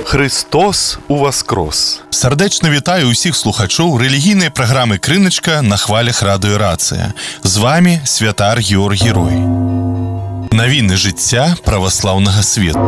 Христос уваскрос! Сардечно вітаю усіх слухачоў рэлігійнай праграмы «Крыначка» на хвалях радыё «Рацыя». З вами святар Георгій Рой. Навіны жыцця праваслаўнага свету.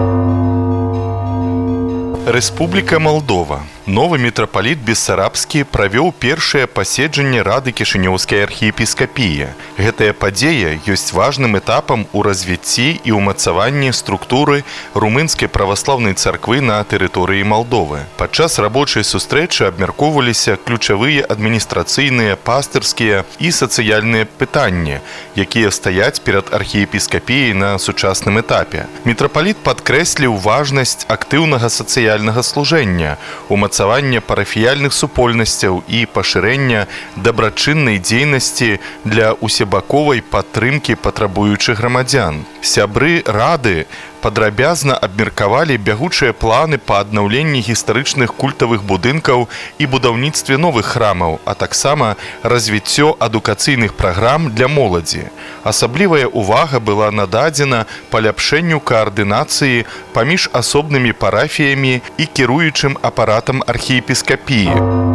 Рэспубліка Малдова. Новы мітрапаліт Бессарабскі правёў першае паседжанне Рады Кішынёўскай архіепіскапіі. Гэтая падзея ёсць важным этапам у развіцці і ўмацаванні структуры румынскай праваслаўнай царквы на тэрыторыі Малдовы. Падчас рабочай сустрэчы абмяркоўваліся ключавыя адміністрацыйныя, пастырскія і сацыяльныя пытанні, якія стаяць перад архіепіскапіяй на сучасным этапе. Мітрапаліт падкрэсліў важнасць актыўнага сацыяльнага служэння, умацавання парафіяльных супольнасцяў і пашырэння дабрачыннай дзейнасці для усебаковай падтрымкі патрабуючых грамадзян. Сябры Рады падрабязна абмеркавалі бягучыя планы па аднаўленні гістарычных культавых будынкаў і будаўніцтве новых храмаў, а таксама развіццё адукацыйных праграм для моладзі. Асаблівая ўвага была нададзена паляпшэнню каардынацыі паміж асобнымі парафіямі і кіруючым апаратам архіепіскапіі.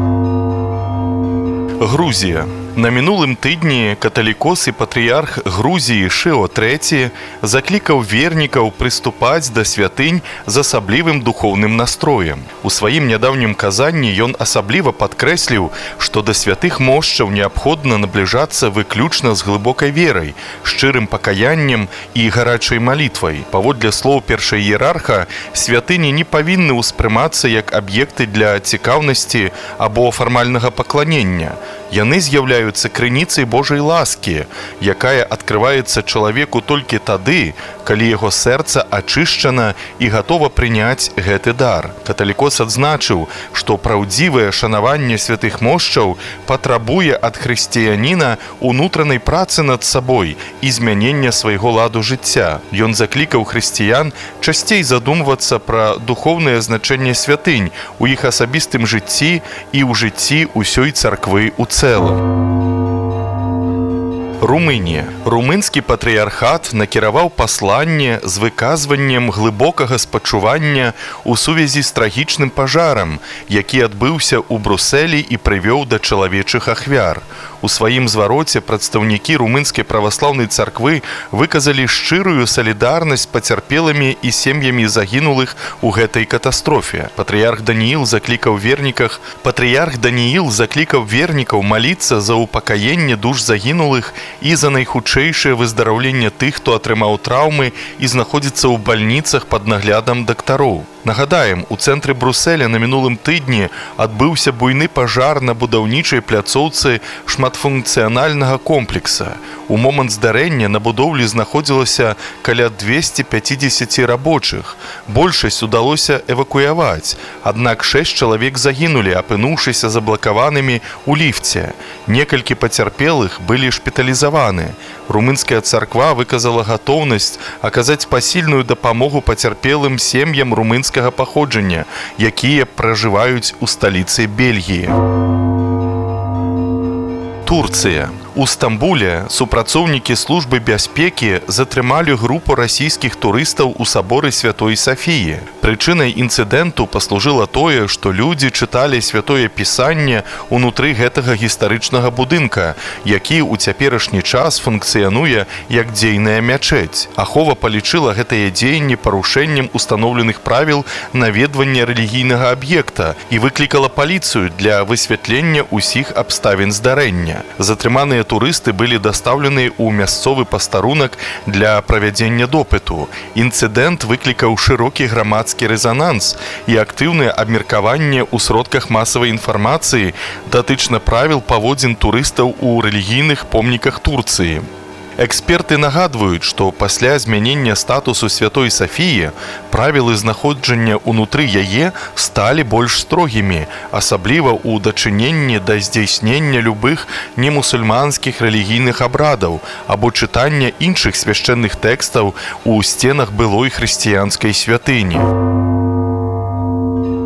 Грузія. На мінулым тыдні каталікос і патрыярх Грузіі Шыо III заклікаў вернікаў прыступаць да святынь з асаблівым духоўным настроем. У сваім нядаўнім казанні ён асабліва падкрэсліў, што да святых мошчаў неабходна набліжацца выключна з глыбокай верай, шчырым пакаяннем і гарачай малітвай. Паводле слоў першаіерарха, святыні не павінны ўспрымацца як аб'екты для цікаўнасці або фармальнага пакланення. Яны з'яўляюцца крыніцай Божай ласкі, якая адкрываецца чалавеку толькі тады, калі яго сэрца ачышчана і гатова прыняць гэты дар. Каталікос адзначыў, што праўдзівае шанаванне святых мошчаў патрабуе ад хрысціяніна унутранай працы над сабой і змянення свайго ладу жыцця. Ён заклікаў хрысціян часцей задумвацца пра духоўнае значэнне святынь у іх асабістым жыцці і ў жыцці ўсёй царквы ў цэлым. Румынія. Румынскі патрыярхат накіраваў пасланне з выказваннем глыбокага спачування ў сувязі з трагічным пажарам, які адбыўся ў Брусэлі і прывёў да чалавечых ахвяр. У сваім звароце прадстаўнікі румынскай праваслаўнай царквы выказалі шчырую салідарнасць з пацярпелымі і сем'ямі загінулых у гэтай катастрофе. Патрыярх Данііл заклікаў вернікаў маліцца за упакаенне душ загінулых і за найхутчэйшае выздараўленне тых, хто атрымаў траўмы і знаходзіцца ў бальніцах пад наглядам дактароў. Нагадаем, у цэнтры Бруселя на мінулым тыдні адбыўся буйны пажар на будаўнічай пляцоўцы шматфункцыянальнага комплекса. У момант здарэння на будоўлі знаходзілася каля 250 рабочых. Большасць удалося эвакуяваць, аднак 6 чалавек загінулі, апынуўшыся заблакаванымі ў ліфце. Некалькі пацярпелых былі шпіталізаваны. Румынская царква выказала гатоўнасць аказаць пасільную дапамогу пацярпелым сем'ям румынскага паходжання, якія пражываюць у сталіцы Бельгіі. Турцыя. У Стамбуле супрацоўнікі службы бяспекі затрымалі групу расійскіх турыстаў у саборы Святой Сафіі. Прычынай інцыдэнту паслужыла тое, што людзі чыталі святое пісанне ўнутры гэтага гістарычнага будынка, які ў цяперашні час функцыянуе як дзейная мячэць. Ахова палічыла гэтыя дзеянні парушэннем устаноўленых правіл наведвання рэлігійнага аб'екта і выклікала паліцыю для высвятлення ўсіх абставін здарэння. Затрыманыя турысты былі дастаўлены ў мясцовы пастарунак для правядзення допыту. Інцыдэнт выклікаў шырокі грамадскі рэзананс і актыўнае абмеркаванне ў сродках масавай інфармацыі датычна правіл паводзін турыстаў у рэлігійных помніках Турцыі. Эксперты нагадваюць, што пасля змянення статусу Святой Сафіі правілы знаходжання ўнутры яе сталі больш строгімі, асабліва ў дачыненні да здзяйснення любых немусульманскіх рэлігійных абрадаў або чытання іншых свяшчэнных тэкстаў у сценах былой хрысціянскай святыні.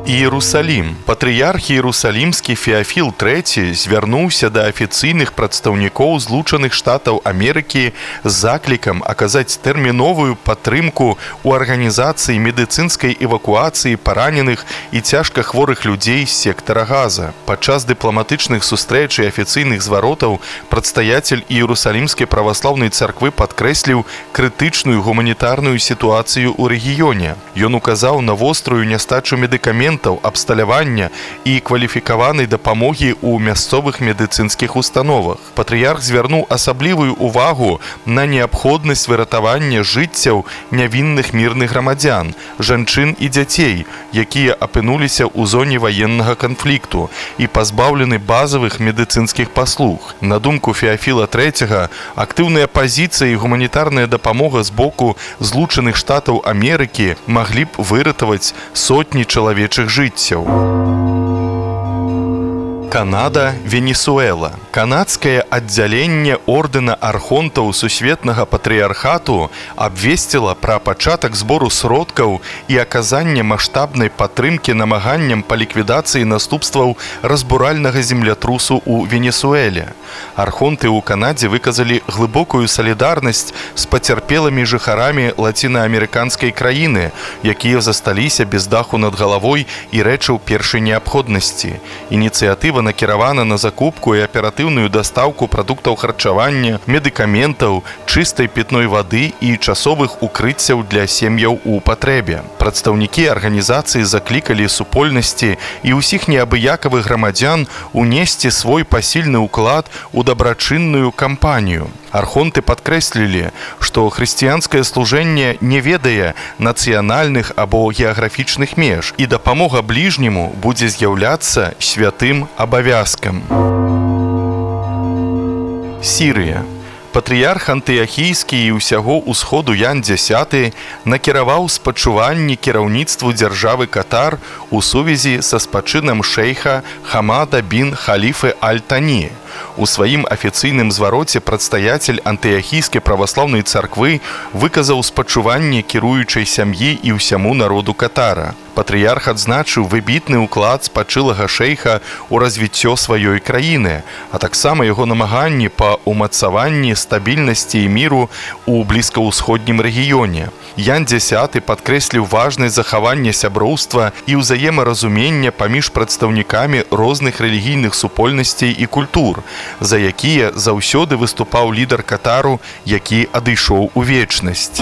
Іерусалім. Патрыярх Іерусалімскі Феафіл III звярнуўся да афіцыйных прадстаўнікоў Злучаных Штатаў Амерыкі з заклікам аказаць тэрміновую падтрымку ў арганізацыі медыцынскай эвакуацыі параненых і цяжка хворых людзей з сектара Газа. Падчас дыпламатычных сустрэч і афіцыйных зваротаў прадстаяцель Іерусалімскай праваслаўнай царквы падкрэсліў крытычную гуманітарную сітуацыю ў рэгіёне. Ён указаў на вострую нястачу медыкаментаў, абсталявання і кваліфікаванай дапамогі ў мясцовых медыцынскіх установах. Патрыярх звярнуў асаблівую увагу на неабходнасць выратавання жыццяў нявінных мірных грамадзян, жанчын і дзяцей, якія апынуліся ў зоне ваеннага канфлікту і пазбаўлены базавых медыцынскіх паслуг. На думку Феафіла III, актыўная пазіцыя і гуманітарная дапамога з боку Злучаных Штатаў Амерыкі маглі б выратаваць сотні чалавечых жыццяў. Канада, Венесуэла. Канадскае аддзяленне ордэна архонтаў сусветнага патрыярхату абвесціла пра пачатак збору сродкаў і аказання маштабнай падтрымкі намаганням па ліквідацыі наступстваў разбуральнага землятрусу ў Венесуэле. Архонты ў Канадзе выказалі глыбокую салідарнасць з пацярпелымі жыхарамі лацінаамерыканскай краіны, якія засталіся без даху над галавой і рэчаў першай неабходнасці. Ініцыятыва накіравана на закупку і аператыўную дастаўку прадуктаў харчавання, медыкаментаў, чыстай пітной вады і часовых укрыццяў для сем'яў у патрэбе. Прадстаўнікі арганізацыі заклікалі супольнасці і ўсіх неабыякавых грамадзян унесці свой пасільны ўклад у дабрачынную кампанію. Архонты падкрэслілі, што хрысціянскае служэнне не ведае нацыянальных або геаграфічных меж, і дапамога бліжняму будзе з'яўляцца святым абавязкам. Сірыя. Патрыярх антыахійскі і ўсяго ўсходу Ян X накіраваў спачуванні кіраўніцтву дзяржавы Катар у сувязі са спачынам шэйха Хамада бін Халіфы Аль-Тані. У сваім афіцыйным звароце прадстаяцель антыахійскай праваслаўнай царквы выказаў спачуванне кіруючай сям'і і ўсяму народу Катара. Патрыярх адзначыў выбітны ўклад спачылага шэйха ў развіццё сваёй краіны, а таксама яго намаганні па ўмацаванні стабільнасці і міру ў блізкаўсходнім рэгіёне. Ян X падкрэсліў важнасць захавання сяброўства і ўзаемаразумення паміж прадстаўнікамі розных рэлігійных супольнасцей і культур, за якія заўсёды выступаў лідар Катару, які адышоў у вечнасць.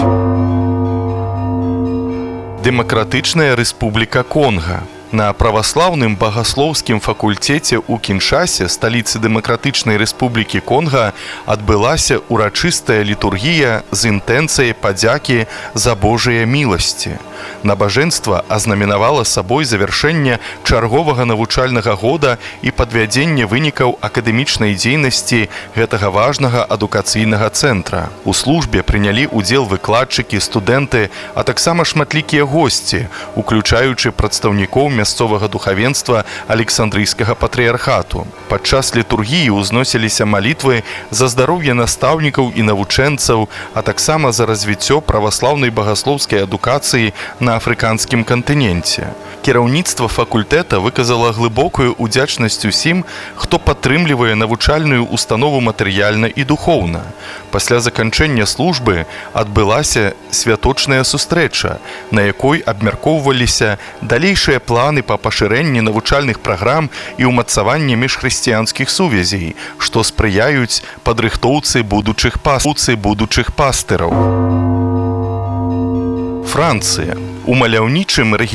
Дэмакратычная рэспубліка Конга. На праваслаўным багаслоўскім факультэце ў Кіншасе, сталіцы Дэмакратычнай рэспублікі Конга, адбылася урачыстая літургія з інтэнцыяй падзякі за Божыя міласці. Набажэнства азнаменавала сабой завяршэнне чарговага навучальнага года і падвядзенне вынікаў акадэмічнай дзейнасці гэтага важнага адукацыйнага цэнтра. У службе прынялі ўдзел выкладчыкі, студэнты, а таксама шматлікія госці, уключаючы прадстаўнікоў мясцовага духавенства Александрыйскага патрыярхату. Падчас літургіі ўзносіліся малітвы за здароўе настаўнікаў і навучэнцаў, а таксама за развіццё праваслаўнай багаслоўскай адукацыі на афрыканскім кантыненце. Кіраўніцтва факультэта выказала глыбокую ўдзячнасць усім, хто падтрымлівае навучальную установу матэрыяльна і духоўна. Пасля заканчэння службы адбылася святочная сустрэча, на якой абмяркоўваліся далейшыя планы па пашырэнні навучальных праграм і ўмацаванні міжхрысціянскіх сувязей, што спрыяюць падрыхтоўцы будучых пастыраў. Францыя. У маляўнічым